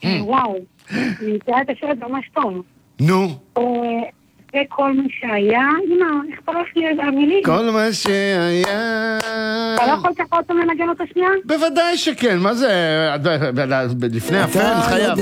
וואו, אני מתארת את השאלה ממש טוב. נו. וכל מה שהיה, איך פרח לי המילים? כל מה שהיה... אתה לא יכול ככה אותם לנגן אותה שנייה? בוודאי שכן, מה זה? לפני הפן חייב.